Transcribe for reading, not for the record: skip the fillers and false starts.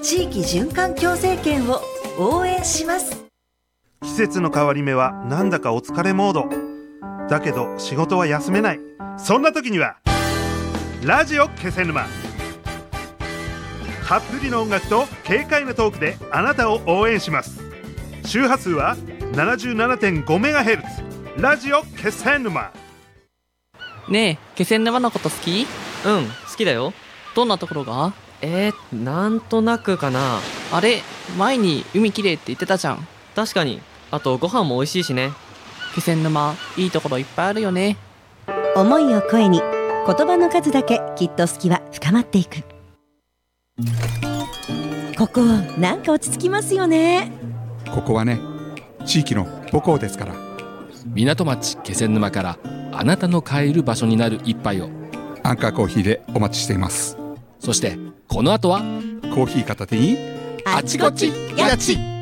地域循環共生圏を応援します。 季節の変わり目はなんだかお疲れモードだけど仕事は休めない。そんな時にはラジオ気仙沼、たっぷりの音楽と軽快なトークであなたを応援します。周波数は 77.5MHz ラジオ気仙沼。 ねえ、気仙沼のこと好き？ うん、好きだよ。 どんなところが？ なんとなくかな。 あれ、前に海きれいって言ってたじゃん。 確かに。あとご飯も美味しいしね。 気仙沼、いいところいっぱいあるよね。 思いを声に、言葉の数だけきっと好きは深まっていく。ここなんか落ち着きますよね。 ここはね、地域の母校ですから。 港町気仙沼からあなたの帰る場所になる一杯をアンカーコーヒーでお待ちしています。 そしてこの後はコーヒー片手にあちこちやち。